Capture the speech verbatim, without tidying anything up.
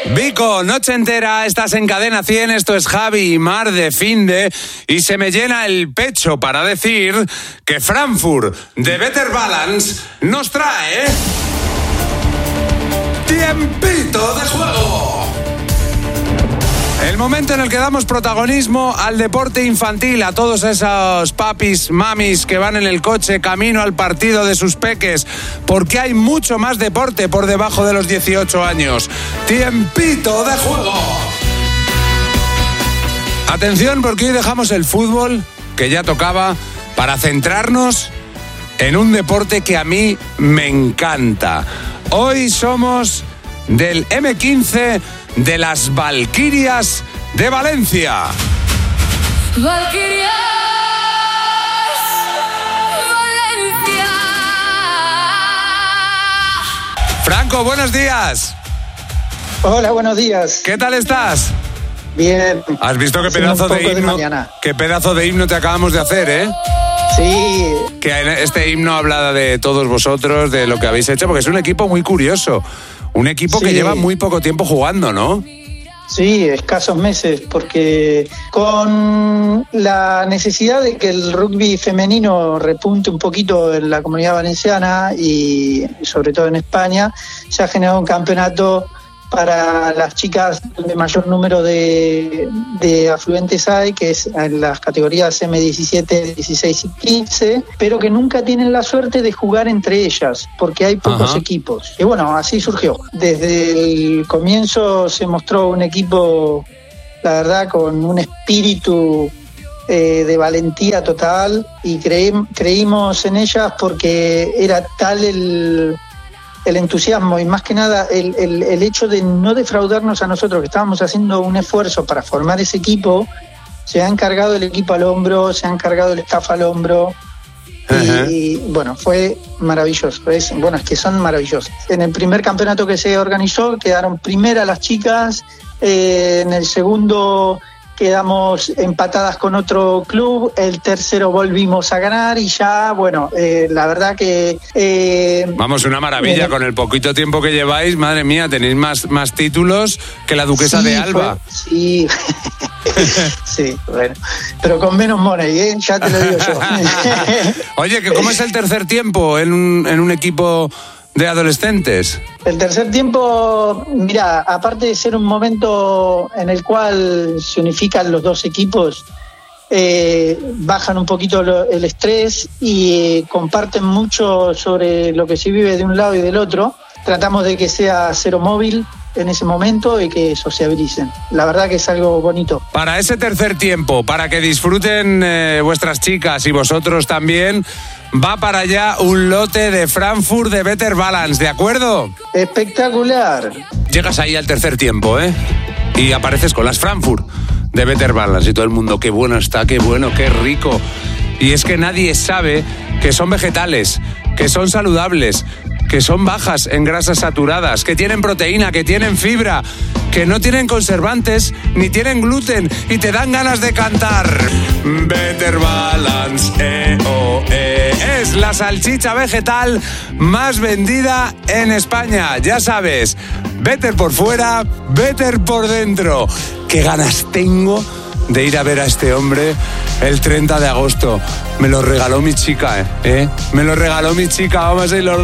Vico, noche entera, estás en Cadena cien, esto es Javi y Mar de Finde, y se me llena el pecho para decir que Frankfurt de Better Balance nos trae tiempito de juego. El momento en el que damos protagonismo al deporte infantil, a todos esos papis, mamis que van en el coche camino al partido de sus peques, porque hay mucho más deporte por debajo de los dieciocho años. Tiempito de juego. Atención, porque hoy dejamos el fútbol, que ya tocaba, para centrarnos en un deporte que a mí me encanta. Hoy somos del eme quince de las Valquirias de Valencia. Valquirias, Valencia. Franco, buenos días. Hola, buenos días. ¿Qué tal estás? Bien. ¿Has visto qué pedazo de himno? De qué pedazo de himno te acabamos de hacer, ¿eh? Sí. Que este himno habla de todos vosotros, de lo que habéis hecho, porque es un equipo muy curioso. Un equipo sí. que lleva muy poco tiempo jugando, ¿no? Sí, escasos meses, porque con la necesidad de que el rugby femenino repunte un poquito en la Comunidad Valenciana y sobre todo en España, se ha generado un campeonato para las chicas de mayor número de, de afluentes hay, que es en las categorías eme diecisiete, dieciséis y quince, pero que nunca tienen la suerte de jugar entre ellas, porque hay pocos Ajá. equipos. Y bueno, así surgió. Desde el comienzo se mostró un equipo, la verdad, con un espíritu eh, de valentía total, y creí, creímos en ellas porque era tal el... el entusiasmo y más que nada el, el, el hecho de no defraudarnos a nosotros, que estábamos haciendo un esfuerzo para formar ese equipo. Se ha encargado el equipo al hombro, se ha encargado el staff al hombro. Y, y bueno, fue maravilloso. Es, bueno, es que son maravillosos. En el primer campeonato que se organizó quedaron primeras las chicas, eh, en el segundo quedamos empatadas con otro club, el tercero volvimos a ganar y ya, bueno, eh, la verdad que... Eh, Vamos, una maravilla, eh, con el poquito tiempo que lleváis, madre mía, tenéis más, más títulos que la duquesa sí, de Alba. Fue, sí, sí, bueno, pero con menos money, ¿eh? Ya te lo digo yo. Oye, ¿cómo es el tercer tiempo en un, en un equipo de adolescentes? El tercer tiempo, mira, aparte de ser un momento en el cual se unifican los dos equipos, eh, bajan un poquito lo, el estrés y eh, comparten mucho sobre lo que se vive de un lado y del otro. Tratamos de que sea cero móvil en ese momento y que sociabilicen. La verdad que es algo bonito. Para ese tercer tiempo, para que disfruten eh, vuestras chicas y vosotros también, va para allá un lote de Frankfurt de Better Balance, ¿de acuerdo? Espectacular. Llegas ahí al tercer tiempo, ¿eh? Y apareces con las Frankfurt de Better Balance y todo el mundo, qué bueno está, qué bueno, qué rico. Y es que nadie sabe que son vegetales, que son saludables, que son bajas en grasas saturadas, que tienen proteína, que tienen fibra, que no tienen conservantes ni tienen gluten y te dan ganas de cantar. Better Balance, eh, oh, eh, es la salchicha vegetal más vendida en España. Ya sabes, Better por fuera, Better por dentro. Qué ganas tengo de ir a ver a este hombre el treinta de agosto. Me lo regaló mi chica, ¿eh? ¿Eh? Me lo regaló mi chica, vamos a ir los dos.